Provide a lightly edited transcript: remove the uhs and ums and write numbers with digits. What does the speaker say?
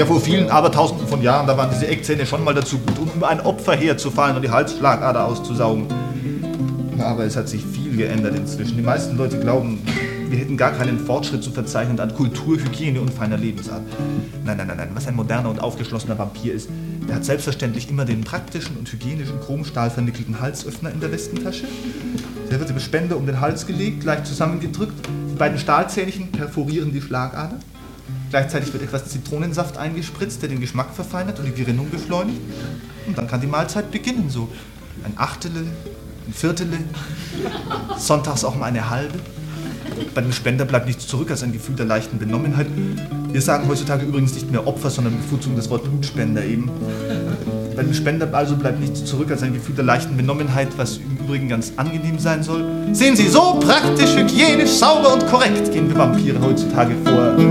Ja, vor vielen Abertausenden von Jahren, da waren diese Eckzähne schon mal dazu gut, um ein Opfer herzufallen und die Halsschlagader auszusaugen. Aber es hat sich viel geändert inzwischen. Die meisten Leute glauben, wir hätten gar keinen Fortschritt zu verzeichnen an Kultur, Hygiene und feiner Lebensart. Nein. Was ein moderner und aufgeschlossener Vampir ist, der hat selbstverständlich immer den praktischen und hygienischen Chromstahl vernickelten Halsöffner in der Westentasche. Der wird dem Spender um den Hals gelegt, leicht zusammengedrückt. Die beiden Stahlzähnchen perforieren die Schlagader. Gleichzeitig wird etwas Zitronensaft eingespritzt, der den Geschmack verfeinert und die Gerinnung beschleunigt. Und dann kann die Mahlzeit beginnen, so ein Achtele, ein Viertele, sonntags auch mal eine halbe. Bei dem Spender bleibt nichts zurück als ein Gefühl der leichten Benommenheit. Wir sagen heutzutage übrigens nicht mehr Opfer, sondern bevorzugen das Wort Blutspender eben. Bei dem Spender also bleibt nichts zurück als ein Gefühl der leichten Benommenheit, was im Übrigen ganz angenehm sein soll. Sehen Sie, so praktisch, hygienisch, sauber und korrekt gehen wir Vampire heutzutage vor.